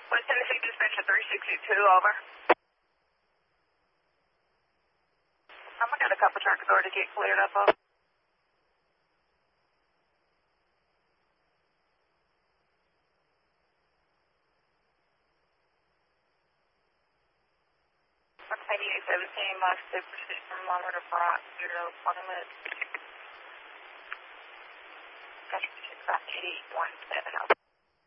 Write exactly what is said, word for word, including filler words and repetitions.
West Tennessee Dispatcher three six eight two, over. I'm got a couple truck authority to get cleared up, over. eighty-eight seventeen, Mike Super System, kilometer per hour, zero, twenty minutes. Got your six five eight one seven, over.